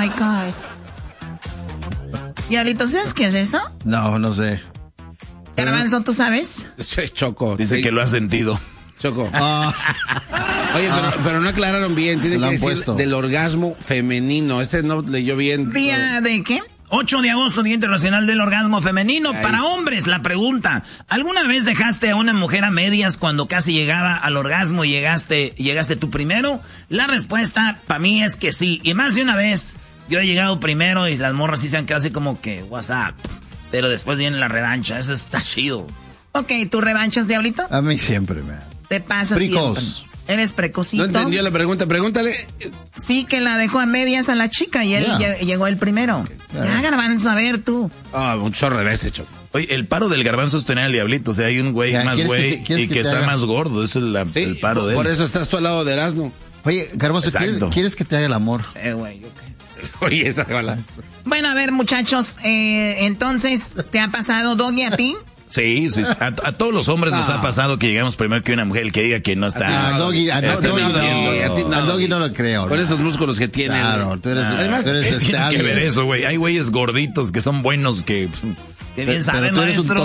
my God. Diablito, ¿sabes qué es eso? No sé. Garbanzo, ¿tú sabes? Sí, Choco. Dice sí. que lo ha sentido. Choco. Oye, pero no aclararon bien. Tiene que decir puesto. Del orgasmo femenino. Ese no leyó bien. ¿Día de qué? 8 de agosto, Día Internacional del Orgasmo Femenino. Ahí. Para hombres, la pregunta. ¿Alguna vez dejaste a una mujer a medias cuando casi llegaba al orgasmo y llegaste tú primero? La respuesta para mí es que sí. Y más de una vez, yo he llegado primero y las morras sí se han quedado así como que, what's up. Pero después viene la revancha. Eso está chido. Ok, ¿tú revanchas, Diablito? A mí siempre, man. Te pasa Precoz. siempre. Eres precocito. No entendió la pregunta, pregúntale. Sí, que la dejó a medias a la chica y él llegó el primero. Okay. Ya, Garbanzo, a ver tú. Un chorro de veces, Choco. Oye, el paro del Garbanzo es tener al Diablito. O sea, hay un güey más güey y que está más gordo. Eso es el paro de él. Por eso estás tú al lado de Erasmo. Oye, Garbanzo, ¿quieres que te haga el amor? Güey, Oye, esa bala. Bueno, a ver, muchachos, entonces, ¿te ha pasado, Doggy, a ti? Sí. A todos los hombres nos ha pasado que llegamos primero que una mujer, el que diga que no está. A Doggy no lo creo. Con esos músculos que tiene. Claro, tú eres. Además, tiene que ver eso, güey. Hay güeyes gorditos que son buenos que bien saben, maestro.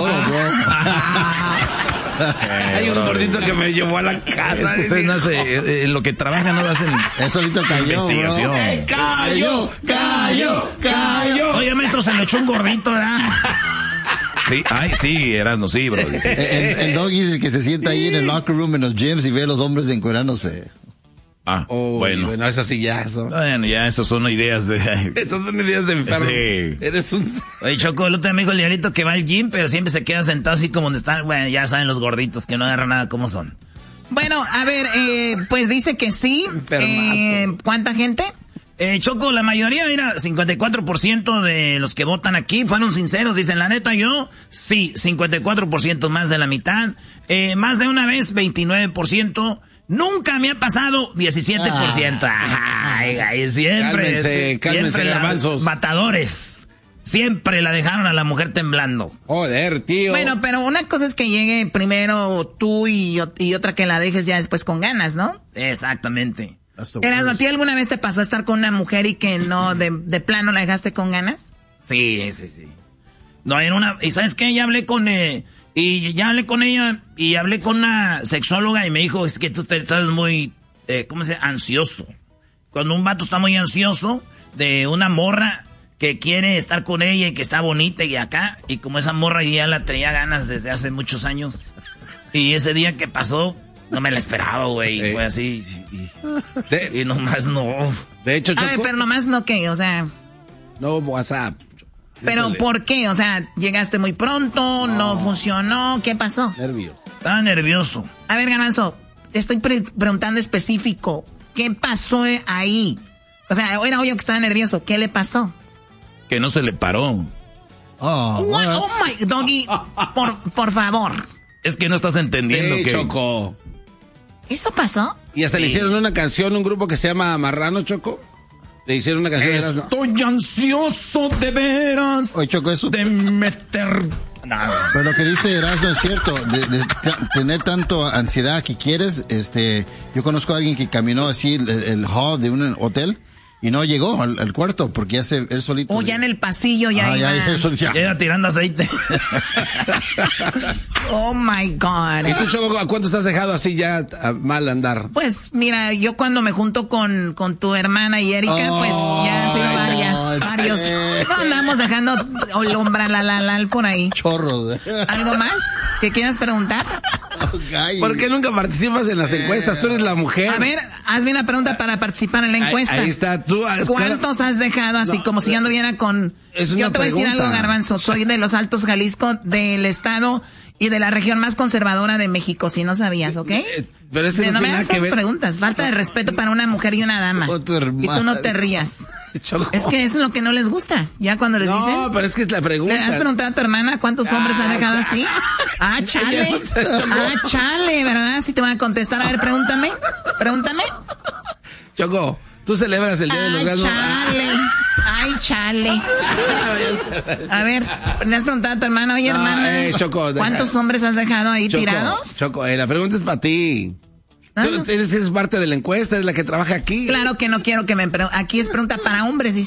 Hay un gordito que me llevó a la casa. Es que ustedes no hacen, lo que trabajan no hacen. Eso ahorita cayó. Investigación. Cayó. Oye, maestro, se le echó un gordito, ¿verdad? Sí, Erasmo, sí, bro. El Doggy es el que se sienta ahí en el locker room en los gyms y ve a los hombres encuerándose. Bueno, esas sí ya son. Bueno, ya esas son ideas de. Esas son ideas de enfermo. Sí. Eres un. Oye, Choco, el otro día me dijo el Diablito que va al gym, pero siempre se queda sentado así como donde están. Bueno, ya saben los gorditos que no agarran nada cómo son. Bueno, a ver, pues dice que sí. ¿Cuánta gente? Choco, la mayoría, mira, 54% de los que votan aquí fueron sinceros. Dicen, la neta, yo, sí, 54%, más de la mitad. Más de una vez, 29%. Nunca me ha pasado, 17%. Ay, siempre. Cálmense, Garbanzos. Matadores. Siempre la dejaron a la mujer temblando. Joder, tío. Bueno, pero una cosa es que llegue primero tú y otra que la dejes ya después con ganas, ¿no? Exactamente. Erasmo, ¿a ti alguna vez te pasó estar con una mujer y que no, de plano la dejaste con ganas? Sí. No, y ¿sabes qué? Ya hablé con ella y hablé con una sexóloga y me dijo, es que tú estás muy, ¿cómo se dice? Ansioso. Cuando un vato está muy ansioso de una morra que quiere estar con ella y que está bonita y acá, y como esa morra ya la tenía ganas desde hace muchos años, y ese día que pasó, no me la esperaba, güey, fue así, y nomás no. De hecho, Choco, a ver, pero nomás no, ¿qué? O sea... No, WhatsApp. ¿Pero por qué? O sea, ¿llegaste muy pronto? ¿No funcionó? ¿Qué pasó? Estaba nervioso. A ver, Garbanzo, te estoy preguntando específico. ¿Qué pasó ahí? O sea, era obvio que estaba nervioso. ¿Qué le pasó? Que no se le paró. Oh my... Doggy, por favor. Es que no estás entendiendo que... Choco. ¿Eso pasó? Y hasta le hicieron una canción, un grupo que se llama Marrano, Choco. Le hicieron una canción. Estoy ansioso de veras. Oye, Choco, eso... de meter... Pero lo que dice Erasmo es cierto. De tener tanto ansiedad que quieres, yo conozco a alguien que caminó así el hall de un hotel y no llegó al cuarto porque él solito. Ya en el pasillo ya iba. Ya tirando aceite. Oh my God. ¿Y tú, Choco, a cuánto estás dejado así ya a mal andar? Pues mira, yo cuando me junto con tu hermana y Erika, pues ya han sido varios. No andamos dejando olombralal por ahí. Chorros. ¿Algo más que quieras preguntar? ¿Por qué nunca participas en las encuestas? Tú eres la mujer. A ver, hazme una pregunta para participar en la encuesta. Ahí está. ¿Cuántos has dejado así como si ya anduviera con... Yo te voy a decir algo, Garbanzo. Soy de los Altos Jalisco, del estado y de la región más conservadora de México, si no sabías, ¿ok? Pero no me hagas esas preguntas. Falta de respeto para una mujer y una dama. Y tú no te rías. Choco. Es que eso es lo que no les gusta. Ya cuando les dicen... No, pero es que es la pregunta. ¿Le has preguntado a tu hermana cuántos hombres ha dejado así? Chale, ¿verdad? Si te van a contestar. A ver, pregúntame. Choco, tú celebras el Día del Orgasmo. Chale. A ver, ¿le has preguntado a tu hermana? Oye, hermana, Choco, ¿cuántos hombres has dejado ahí tirados? Choco, la pregunta es para ti. Tú eres parte de la encuesta, eres la que trabaja aquí. Claro que no quiero que me... Aquí es pregunta para hombres.